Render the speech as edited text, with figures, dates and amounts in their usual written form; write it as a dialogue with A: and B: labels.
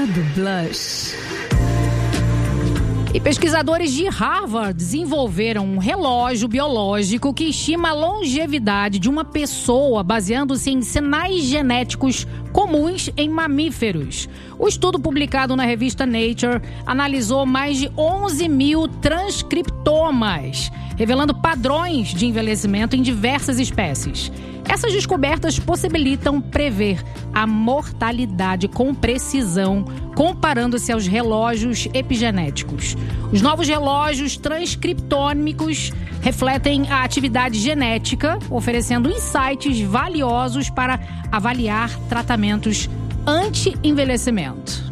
A: Hora do Blush. E pesquisadores de Harvard desenvolveram um relógio biológico que estima a longevidade de uma pessoa baseando-se em sinais genéticos comuns em mamíferos. O estudo publicado na revista Nature analisou mais de 11 mil transcriptomas, revelando padrões de envelhecimento em diversas espécies. Essas descobertas possibilitam prever a mortalidade com precisão, comparando-se aos relógios epigenéticos. Os novos relógios transcriptômicos refletem a atividade genética, oferecendo insights valiosos para avaliar tratamentos anti-envelhecimento.